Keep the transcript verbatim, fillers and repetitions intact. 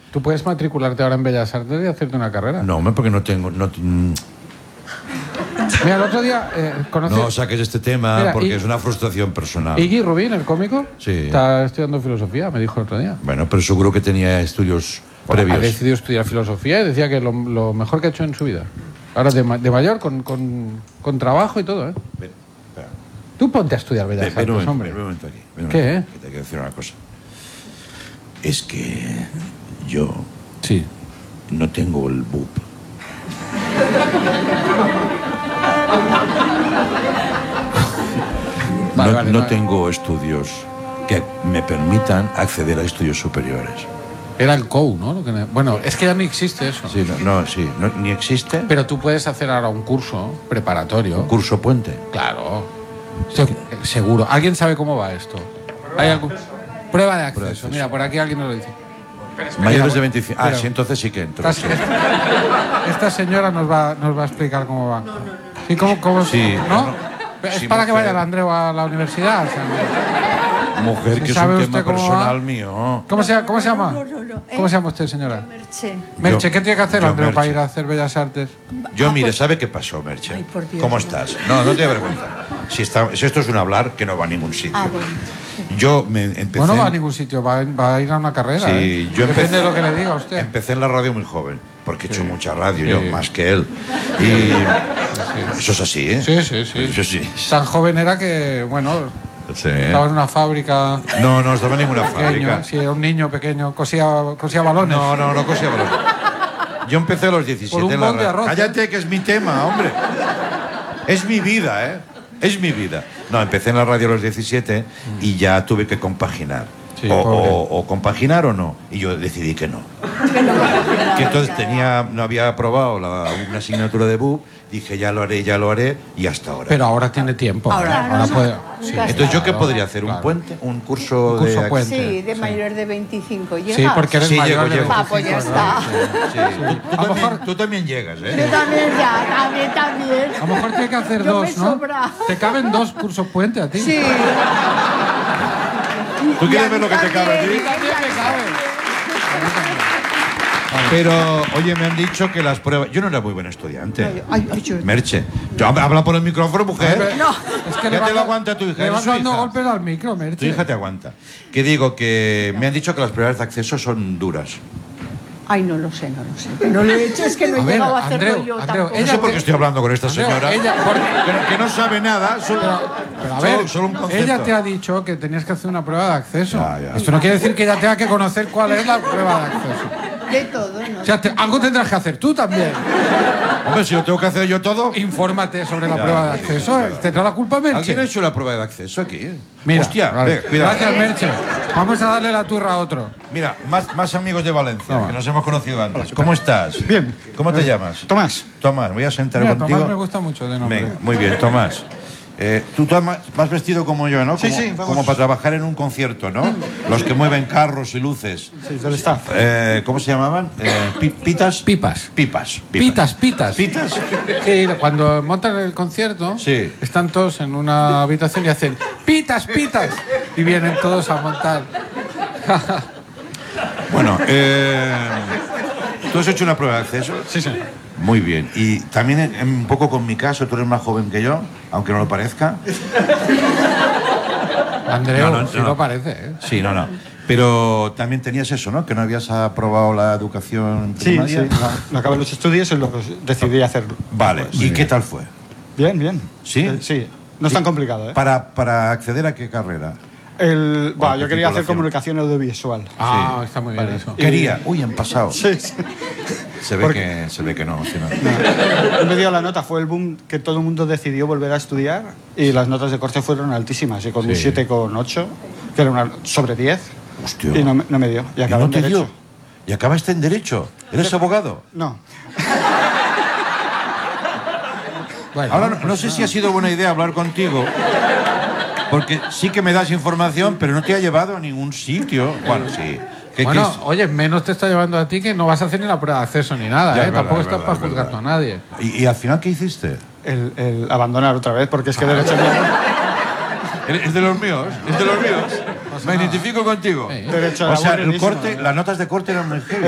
¿Tú puedes matricularte ahora en Bellas Artes y hacerte una carrera? No, hombre, porque no tengo... No, mm, Mira, el otro día eh, conocí... no saques este tema. Mira, porque y, es una frustración personal. Iggy Rubín, el cómico, sí. está estudiando filosofía, me dijo el otro día. Bueno, pero seguro que tenía estudios bueno, previos. Ha decidido estudiar filosofía y decía que lo, lo mejor que ha hecho en su vida. Ahora de, de mayor, con, con, con trabajo y todo, ¿eh? Ven, Tú ponte a estudiar Bellas Artes, ven un momento, hombre. Ven un momento aquí. Ven un ¿Qué, momento, eh? Que te quiero decir una cosa. Es que yo... Sí. No tengo el B U P. Vale, no, vale, no vale. tengo estudios que me permitan acceder a estudios superiores. Era el C O U, ¿no? Lo que me... Bueno, es que ya no existe eso. Sí, no, no sí, no, ni existe. Pero tú puedes hacer ahora un curso preparatorio. ¿Un curso puente? Claro. Se, seguro. ¿Alguien sabe cómo va esto? ¿Hay algún... Prueba de acceso. Prueba de acceso. Mira, por aquí alguien nos lo dice. Mayores de veinticinco. Ah, sí, entonces sí que entro. Esta, esta señora nos va, nos va a explicar cómo va. No, no, no. ¿Y cómo, cómo sí, ¿no? no, Es sí, para mujer. que vaya el Andreu a la universidad. O sea, mujer, que es un tema personal va? mío. ¿Cómo se, cómo se llama? No, no, no. ¿Cómo se llama usted, señora? Merche. Merche, ¿qué tiene que hacer, yo, Andreu, Merche. para ir a hacer Bellas Artes? Yo, ah, mire, pues... ¿sabe qué pasó, Merche? Ay, por Dios, ¿Cómo no. estás? No, no te vergüenza. Si, está, si esto es un hablar que no va a ningún sitio. Ah, bueno. Yo me empecé... Bueno, no va a ningún sitio, va, va a ir a una carrera. Sí, ¿eh? yo Depende empecé, de lo que le diga a usted. Empecé en la radio muy joven, porque he hecho sí. mucha radio, sí. yo más que él. Y sí. Eso es así, ¿eh? Sí, sí, sí. Eso sí. Tan joven era que, bueno, sí. estaba en una fábrica. No, no estaba en ninguna pequeño, fábrica. Sí, era un niño pequeño, cosía, cosía balones. No, no, no cosía balones. Yo empecé a los diecisiete Por un en la bol de radio. arroz. Cállate, que es mi tema, hombre. Es mi vida, ¿eh? Es mi vida. No, empecé en la radio a los diecisiete y ya tuve que compaginar. Sí, o, o, o compaginar o no. Y yo decidí que no. Que entonces tenía, no había aprobado la, una asignatura de B U P. Dije, ya lo haré, ya lo haré. Y hasta ahora. Pero ahora tiene tiempo. Ahora, ahora no, puede. no, Sí. Entonces, ¿yo qué claro, podría hacer? claro. ¿Un puente? ¿Un curso, Un curso de puente. Sí, de sí. mayor de veinticinco. ¿Llegas? Sí, porque eres sí, mayor llego, de llego. Ah, pues ya está. Sí, sí. Tú, tú, también, tú también llegas, ¿eh? Yo también ya, también, también. A lo mejor tiene que hacer Yo dos, me ¿no? sobra. Te caben dos cursos puente a ti. Sí. ¿Tú quieres ver lo que te cabe a ti? También me cabe. Pero, oye, me han dicho que las pruebas... Yo no era muy buen estudiante. Ay, ay, yo... Merche. Yo, habla por el micrófono, mujer. No. Es que Ya le te va- lo aguanta tu hija. Le vas eres su dando hija. golpes al micro, Tu Merche. hija te aguanta. Que digo que me han dicho que las pruebas de acceso son duras. Ay, no lo sé, no lo sé. No lo he hecho, es que no he A ver, llegado a hacerlo Andreu, yo Andreu, tampoco. No sé por qué estoy hablando con esta Andreu, señora. ella- porque- que, que no sabe nada. Solo, Pero a solo- ver, solo un concepto. ella te ha dicho que tenías que hacer una prueba de acceso. Ya, ya. Esto no quiere decir que ella tenga que conocer cuál es la prueba de acceso. De todo, ¿no? O sea, te- algo tendrás que hacer tú también. Hombre, si lo tengo que hacer yo todo... Infórmate sobre la Ya, prueba de sí, acceso. sí, sí. ¿Tendrá la culpa Merche? ¿Alguien ha hecho la prueba de acceso aquí? Mira, Hostia, vale. ve, cuidado. Gracias, Merche. Vamos a darle la turra a otro. Mira, más, más amigos de Valencia, Toma. que nos hemos conocido antes. ¿Cómo estás? Bien. ¿Cómo te llamas? Tomás. Tomás, voy a sentar Mira, contigo. Tomás me gusta mucho de nombre. Venga, muy bien, Tomás. Eh, tú Tomás, vas vestido como yo, ¿no? Sí, como, sí, vamos. como para trabajar en un concierto, ¿no? Los que mueven carros y luces. Sí, del staff. Eh, ¿Cómo se llamaban? Eh, pi- ¿Pitas? Pipas. Pipas. Pitas, pitas. ¿Pitas? Sí, cuando montan el concierto, Sí. están todos en una habitación y hacen pitas, pitas. Y vienen todos a montar. Bueno, eh, ¿tú has hecho una prueba de acceso? Sí, sí. Muy bien. Y también en- en un poco con mi caso, tú eres más joven que yo, aunque no lo parezca. Andreu, No, no, sí no. lo parece, ¿eh? Sí, no, no. Pero también tenías eso, ¿no? Que no habías aprobado la educación Sí, sí. primaria. No, no acabé los estudios y lo decidí hacerlo. Vale. Pues, ¿Y qué tal fue? Bien, bien. ¿Sí? Eh, sí. No es tan complicado, ¿eh? Para, para acceder a qué carrera. El, bah, ¿qué yo quería hacer titulación? comunicación audiovisual. Ah, está muy bien eso. Quería. Uy, han pasado. Sí, sí. Se ve, Porque- que, se ve que no. sí, no. No me dio la nota, fue el boom que todo el mundo decidió volver a estudiar y las notas de corte fueron altísimas. Y con un Sí. siete coma ocho, que era una sobre diez, Hostia. y no, me- no me dio. Y ¿Y acabé no en te Derecho. dio? ¿Y acabaste en Derecho? ¿Eres abogado? No. Bueno, Ahora no, no sé si ha sido buena idea hablar contigo, porque sí que me das información, pero no te ha llevado a ningún sitio. Bueno, sí. ¿Qué- bueno, qué oye, menos te está llevando a ti que no vas a hacer ni la prueba de acceso ni nada, Ya, ¿eh? es verdad, Tampoco es estás verdad, para es juzgar verdad. tú a nadie. ¿Y, y al final qué hiciste? El, el abandonar otra vez, porque es que Derecho... ¿Es de los míos? ¿Es de los míos? Me identifico contigo. Sí. Derecho a O la sea, el buenísima. corte, las notas de corte eran muy heavy.